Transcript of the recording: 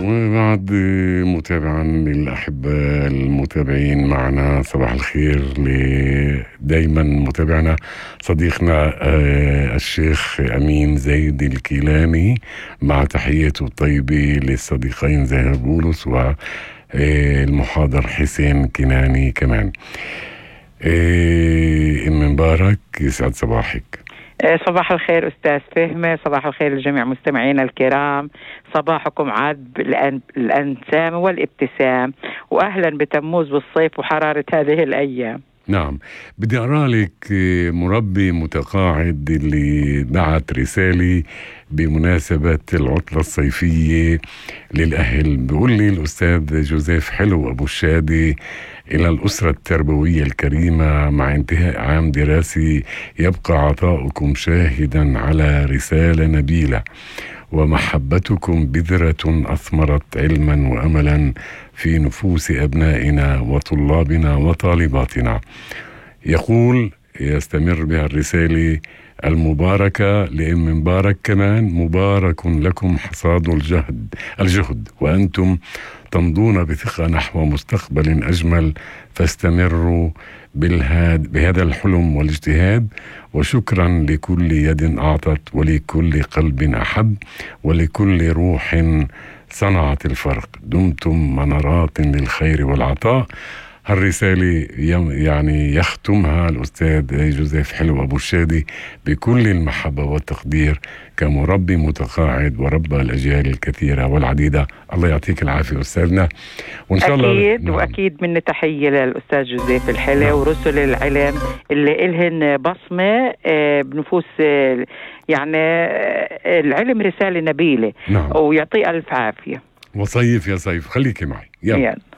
وبعد متابعا للأحباء المتابعين معنا، صباح الخير دايما متابعنا صديقنا الشيخ أمين زيد الكيلاني، مع تحياته الطيبة للصديقين زاهر بولس والمحاضر حسين كناني كمان. أم مبارك، يسعد صباحك. صباح الخير أستاذ فهمي، صباح الخير لجميع مستمعينا الكرام، صباحكم عاد الأنسام والابتسام، وأهلا بتموز بالصيف وحرارة هذه الأيام. نعم، بدي أقرأ لك مربي متقاعد اللي بعت رسالة بمناسبة العطلة الصيفية للأهل. بيقول لي الأستاذ جوزيف حلو أبو الشادي: إلى الأسرة التربوية الكريمة، مع انتهاء عام دراسي يبقى عطاؤكم شاهدا على رسالة نبيلة، ومحبتكم بذرة أثمرت علما وأملا في نفوس أبنائنا وطلابنا وطالباتنا. يقول يستمر بها الرسالة المباركة لأم مبارك كمان: مبارك لكم حصاد الجهد، وأنتم تمضون بثقة نحو مستقبل أجمل، فاستمروا بهذا الحلم والاجتهاد، وشكرا لكل يد أعطت، ولكل قلب أحب، ولكل روح صنعت الفرق. دمتم منارات للخير والعطاء. هالرسالة يعني يختمها الأستاذ جوزيف حلو أبو الشادي بكل المحبة والتقدير كمربي متقاعد وربى الأجيال الكثيرة والعديدة. الله يعطيك العافية أستاذنا، وإن شاء الله أكيد. نعم. وأكيد من تحية للأستاذ جوزيف الحلو. نعم. ورسل العلم اللي إلهن بصمة بنفوس، يعني العلم رسالة نبيلة. نعم. ويعطي ألف عافية. وصيف يا صيف، خليكي معي. يلا.